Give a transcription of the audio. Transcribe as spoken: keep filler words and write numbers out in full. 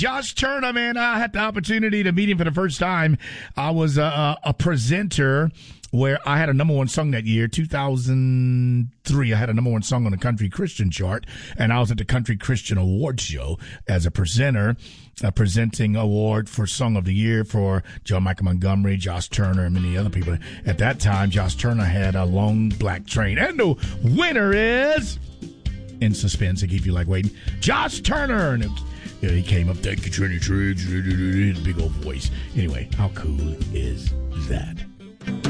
Josh Turner, man, I had the opportunity to meet him for the first time. I was a, a, a presenter where I had a number one song that year, two thousand three. I had a number one song on the Country Christian chart, and I was at the Country Christian Awards show as a presenter, uh, presenting award for Song of the Year for John Michael Montgomery, Josh Turner, and many other people. At that time, Josh Turner had a long black train, and the winner is, in suspense to keep you like waiting, Josh Turner. And it, you know, he came up, thank you, Trinity Trades, big old voice. Anyway, how cool is that?